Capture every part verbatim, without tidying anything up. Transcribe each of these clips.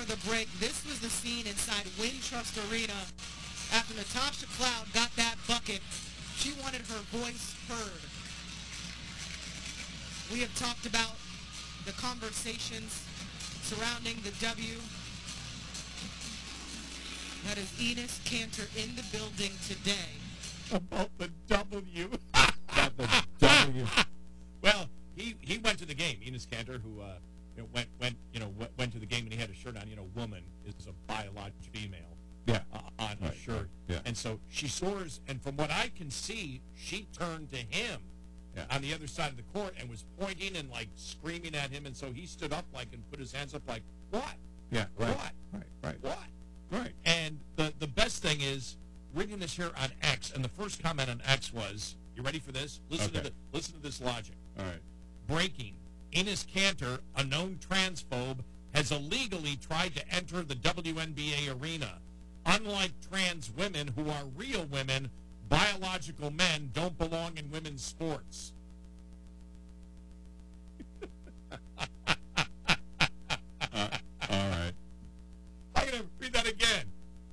the break, this was the scene inside Wintrust Arena after Natasha Cloud got that bucket. She wanted her voice heard. We have talked about the conversations surrounding the W. That is Enes Kanter in the building today. About the W. About the W. Well, he, he went to the game. Enes Kanter, who uh, you know, went went you know went, went to the game and he had a shirt on. You know, woman is a biological female. Yeah. Uh, on Right, his shirt. right, yeah. And so she soars, and from what I can see, she turned to him Yeah. on the other side of the court and was pointing and like screaming at him. And so he stood up like and put his hands up like, what? Yeah, right. What? Right, right. What? Right. And the, the best thing is reading this here on X, and the first comment on X was, you ready for this? Listen Okay. to the, listen to this logic. All right. Breaking. Enes Kanter, a known transphobe, has illegally tried to enter the W N B A arena. Unlike trans women who are real women, biological men don't belong in women's sports. Uh, all right. I'm going to read that again.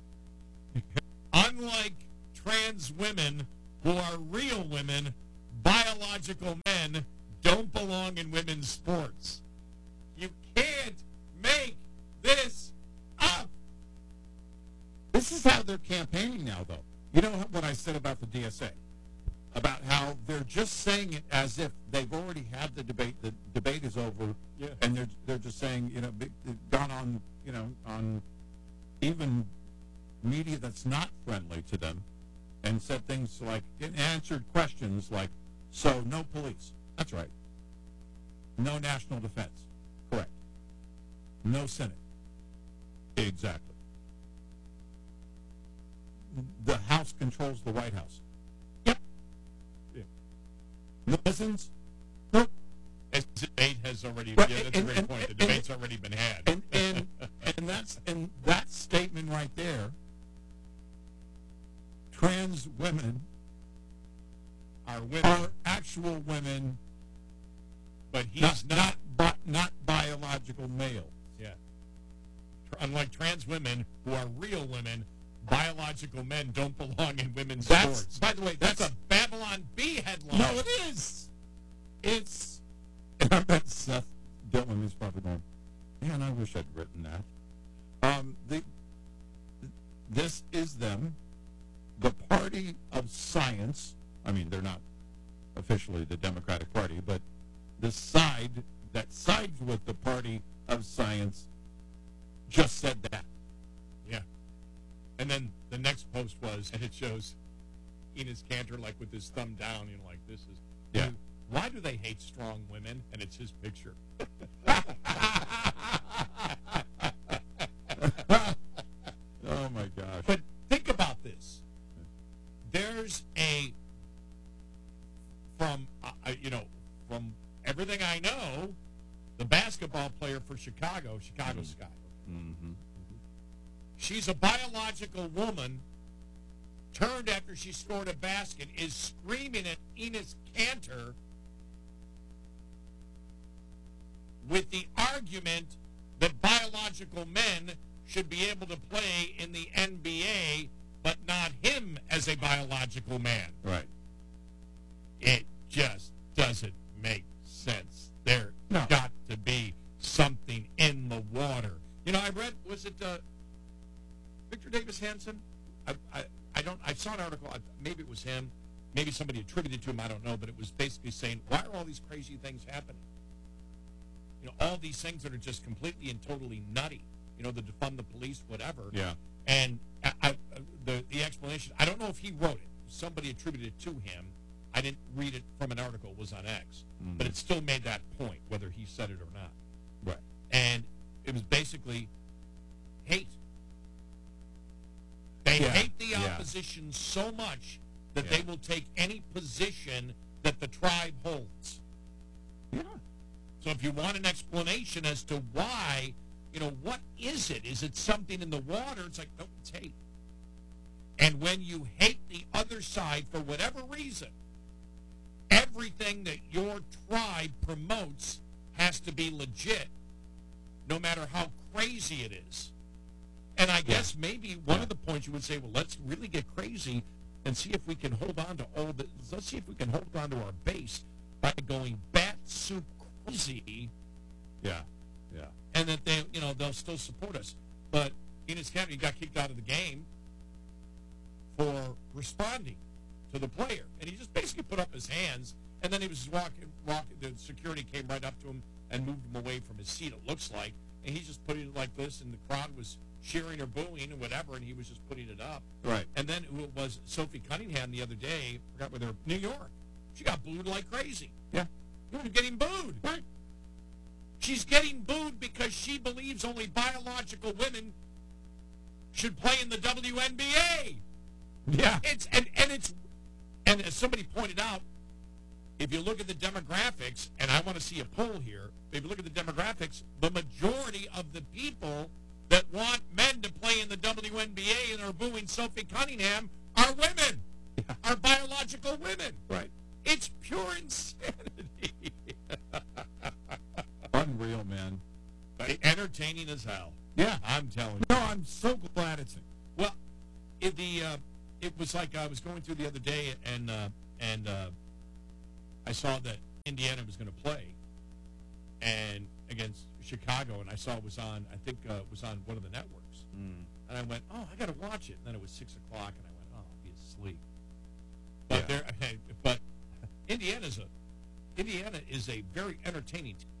Unlike trans women who are real women, biological men don't belong in women's sports. You can't make this up. This is how they're campaigning now, though. You know what I said about the D S A? About how they're just saying it as if they've already had the debate. The debate is over, Yeah. and they're they're just saying, you know, they've gone on, you know, on even media that's not friendly to them, and said things like, and answered questions like, so no police. That's right. No national defense. Correct. No Senate. Exactly. The House controls the White House. Yep. Yeah. No prisons? Nope. As the debate has already, Well, yeah, that's and- a great and- point. The and- debate's already been had. And and and that's and that statement right there. Trans women Are women, are actual women, but he's not not. not bi- not biological males. Yeah. Tr- Unlike trans women who are real women, biological men don't belong in women's That's sports. by the way, That's that's a Babylon B headline. no, it is. It's. And I bet Seth Dillon is probably going, man, I wish I'd written that. Um, the, this is them, the party of science. I mean, they're not officially the Democratic Party, but the side that sides with the party of science just said that. Yeah. And then the next post was, and it shows Enes Kanter like with his thumb down, you know, like this is. Yeah. Why do they hate strong women? And it's his picture. Oh my gosh! But think about this. There's a, from, uh, uh, you know, from everything I know, the basketball player for Chicago, Chicago Sky. Mm-hmm. She's a biological woman, turned after she scored a basket, is screaming at Enes Kanter with the argument that biological men should be able to play in the N B A, but not him as a biological man. Right. It just doesn't make sense. There No. got to be something in the water. You know, I read, was it uh, Victor Davis Hanson? I, I, I don't, I saw an article, I- maybe it was him, maybe somebody attributed to him, I don't know, but it was basically saying, why are all these crazy things happening? You know, all these things that are just completely and totally nutty. You know, the defund the police, whatever. Yeah. And I, I, the the explanation, I don't know if he wrote it. Somebody attributed it to him. I didn't read it from an article. It was on X. Mhm. But it still made that point, whether he said it or not. Right. And it was basically hate. They Yeah. hate the Yeah. opposition so much that Yeah. they will take any position that the tribe holds. Yeah. So if you want an explanation as to why, you know, what is it? Is it something in the water? It's like, no, it's hate. And when you hate the other side for whatever reason, everything that your tribe promotes has to be legit, no matter how crazy it is. And I guess maybe one of the points you would say, well, let's really get crazy and see if we can hold on to all the, let's see if we can hold on to our base by going bat soup crazy. Yeah, yeah. And that they, you know, they'll still support us. But Enos Kennedy got kicked out of the game for responding to the player. And he just basically put up his hands, and then he was walking, walking, the security came right up to him and moved him away from his seat, it looks like. And he just put it like this, and the crowd was cheering or booing or whatever, and he was just putting it up. Right. And then who it was, Sophie Cunningham the other day, I forgot whether, New York. She got booed like crazy. Yeah. She was getting booed. Right. She's getting booed because she believes only biological women should play in the W N B A. Yeah. It's and, and it's and as somebody pointed out, if you look at the demographics, and I want to see a poll here, if you look at the demographics, the majority of the people that want men to play in the W N B A and are booing Sophie Cunningham are women, Yeah. are biological women. Right. It's pure insanity. Unreal, man. But entertaining as hell. Yeah. I'm telling you. No, I'm so glad it's. Well, it, the uh, it was like I was going through the other day, and uh, and uh, I saw that Indiana was going to play, and against Chicago, and I saw it was on. I think uh, it was on one of the networks, Mm. and I went, "Oh, I got to watch it." And then it was six o'clock, and I went, "Oh, I'll be asleep." But Yeah. there, but Indiana's a Indiana is a very entertaining team.